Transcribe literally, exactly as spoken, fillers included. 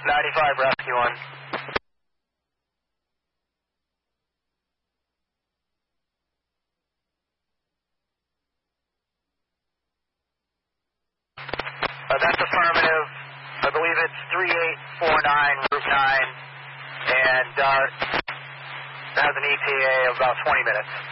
ninety-five, Rescue one. Uh, that's affirmative. I believe it's three eight four nine, Route nine, and DART has an E T A of about twenty minutes.